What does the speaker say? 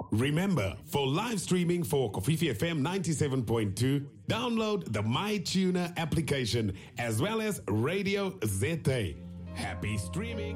Remember, for live streaming for Kofifi FM 97.2, download the MyTuner application as well as Radio ZA. Happy streaming!